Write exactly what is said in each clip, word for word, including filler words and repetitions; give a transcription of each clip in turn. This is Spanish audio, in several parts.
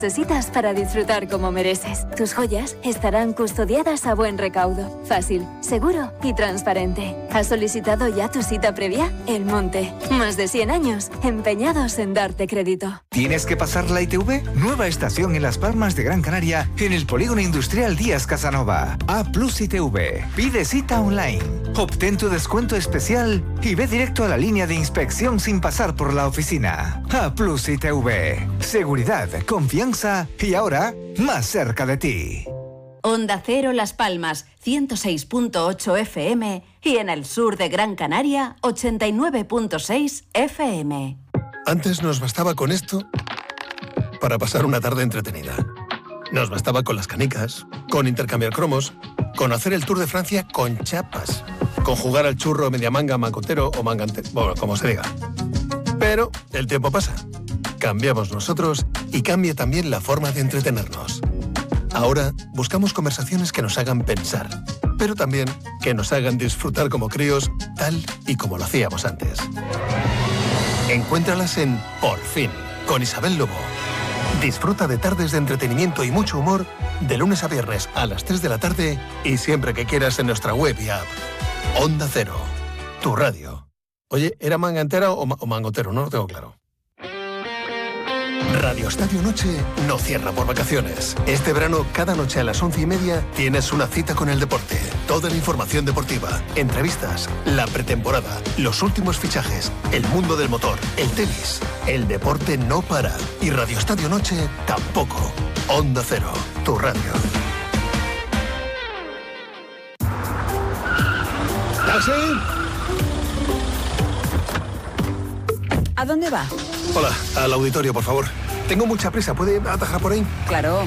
Necesitas para disfrutar como mereces. Tus joyas estarán custodiadas a buen recaudo. Fácil, seguro y transparente. ¿Has solicitado ya tu cita previa? El Monte. Más de cien años empeñados en darte crédito. ¿Tienes que pasar la I T V? Nueva estación en Las Palmas de Gran Canaria, en el Polígono Industrial Díaz Casanova. A Plus I T V. Pide cita online. Obtén tu descuento especial y ve directo a la línea de inspección sin pasar por la oficina. A Plus I T V. Seguridad, confianza y ahora más cerca de ti. Onda Cero Las Palmas, ciento seis punto ocho F M y en el sur de Gran Canaria, ochenta y nueve punto seis F M. Antes nos bastaba con esto para pasar una tarde entretenida. Nos bastaba con las canicas, con intercambiar cromos, con hacer el Tour de Francia con chapas, con jugar al churro media manga, mangotero o mangante, bueno, como se diga. Pero el tiempo pasa. Cambiamos nosotros y cambia también la forma de entretenernos. Ahora buscamos conversaciones que nos hagan pensar, pero también que nos hagan disfrutar como críos, tal y como lo hacíamos antes. Encuéntralas en Por Fin, con Isabel Lobo. Disfruta de tardes de entretenimiento y mucho humor de lunes a viernes a las tres de la tarde y siempre que quieras en nuestra web y app. Onda Cero, tu radio. Oye, ¿era manga entera o, ma- o mangotero? No lo tengo claro. Radio Estadio Noche no cierra por vacaciones. Este verano, cada noche a las once y media, tienes una cita con el deporte. Toda la información deportiva, entrevistas, la pretemporada, los últimos fichajes, el mundo del motor, el tenis. El deporte no para. Y Radio Estadio Noche tampoco. Onda Cero, tu radio. ¿Taxi? ¿A dónde va? Hola, al auditorio, por favor. Tengo mucha prisa, ¿puede atajar por ahí? Claro.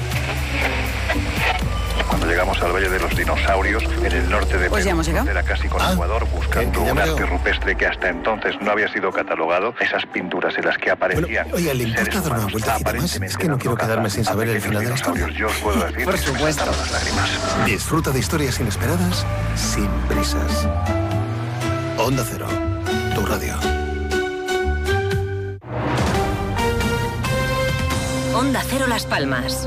Cuando llegamos al Valle de los Dinosaurios, en el norte de Pues Perú, ya hemos llegado. era casi con Ah, Ecuador, buscando que ya un me arte veo. rupestre que hasta entonces no había sido catalogado. Esas pinturas en las que aparecían Bueno, oiga, ¿le importa seres dar una humanos vueltecita más? aparentemente Es que no quiero dando quedarme caza sin a saber el pequeños final de la historia. dinosaurios. Yo os puedo decir Por que se me supuesto. saltaron las lágrimas. Disfruta de historias inesperadas sin prisas. Onda Cero, tu radio. Onda Cero Las Palmas.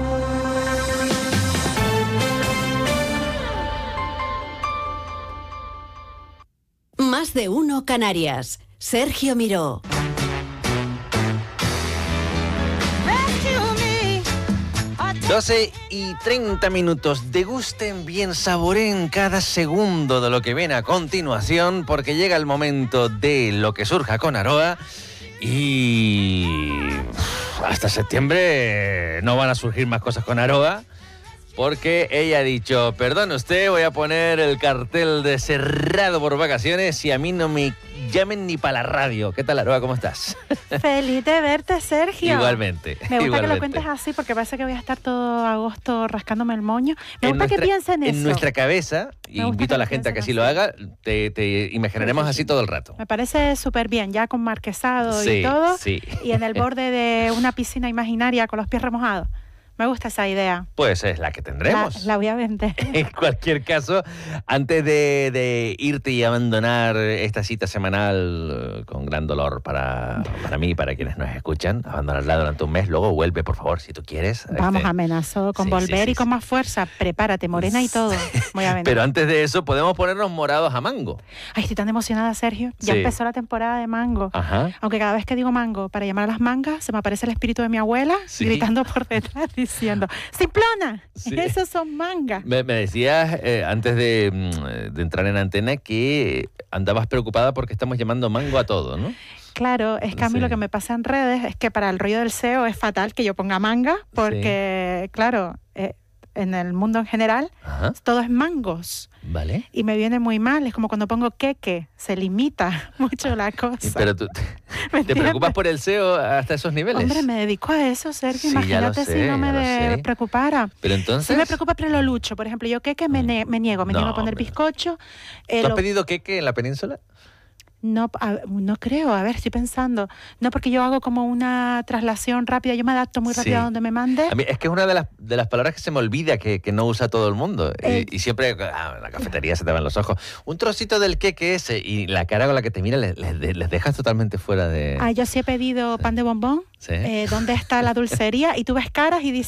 Más de uno Canarias. Sergio Miró. doce y treinta minutos. Degusten bien, saboreen cada segundo de lo que viene a continuación, porque llega el momento de lo que surja con Aroa y hasta septiembre no van a surgir más cosas con Aroa, porque ella ha dicho, perdón usted, voy a poner el cartel de cerrado por vacaciones y a mí no me llamen ni para la radio. ¿Qué tal, Aroa? ¿Cómo estás? Feliz de verte, Sergio. Igualmente. Me gusta igualmente. que lo cuentes así porque parece que voy a estar todo agosto rascándome el moño. Me En gusta nuestra- que piensen en eso. En nuestra cabeza, y Me gusta invito que a la gente a que así lo haga, te, te imaginaremos así todo el rato. Me parece súper bien, ya con marquesado Sí, y todo. sí. Y en el borde de una piscina imaginaria con los pies remojados. Me gusta esa idea. Pues es la que tendremos. La, la voy a vender. En cualquier caso, antes de, de irte y abandonar esta cita semanal eh, con gran dolor para, para mí y para quienes nos escuchan, abandonarla durante un mes, luego vuelve, por favor, si tú quieres. Vamos, Este, amenazó con sí, volver sí, sí, y con sí. más fuerza. Prepárate, morena y todo. Voy a vender. Pero antes de eso, podemos ponernos morados a mango. Ay, estoy tan emocionada, Sergio. Ya Sí. empezó la temporada de mango. Ajá. Aunque cada vez que digo mango para llamar a las mangas, se me aparece el espíritu de mi abuela Sí. gritando por detrás diciendo, ¡Simplona! Sí. Esos son mangas. Me, me decías eh, antes de, mm, de entrar en antena que andabas preocupada porque estamos llamando mango a todo, ¿no? Claro, es que a mí Sí. lo que me pasa en redes es que para el rollo del S E O es fatal que yo ponga manga porque, claro, eh, en el mundo en general Ajá. todo es mangos. Vale. Y me viene muy mal, es como cuando pongo queque, se limita mucho la cosa. Pero tú, ¿Me ¿te preocupas entiendes? por el S E O hasta esos niveles? Hombre, me dedico a eso, Sergio. Sí, ya lo Imagínate sé, si no me ya lo de- sé. preocupara. Pero entonces... Sí me preocupa, pero lo lucho. Por ejemplo, yo queque me, ne- me niego, me No, niego a poner hombre. bizcocho. eh, ¿Tú has lo- pedido queque en la península? No, a- no creo, a ver, estoy pensando. No, porque yo hago como una traslación rápida, yo me adapto muy rápido Sí. a donde me mande. A mí es que es una de las, de las palabras que se me olvida que, que no usa todo el mundo. Eh. Y, y siempre ah, en la cafetería se te van los ojos. Un trocito del queque ese y la cara con la que te mira les, les, les dejas totalmente fuera de... Ah, yo sí he pedido pan de bombón. Sí. Eh, ¿Dónde está la dulcería? Y tú ves caras y dices,